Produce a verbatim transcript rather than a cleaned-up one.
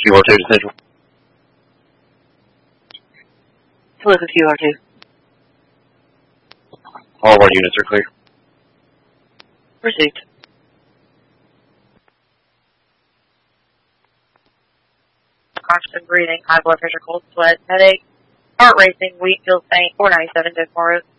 Q R two to Central. Hello, Q R two. All of our units are clear. Received. Constant breathing, high blood pressure, cold sweat, headache, heart racing, weak, feels faint, four ninety-seven to Forest.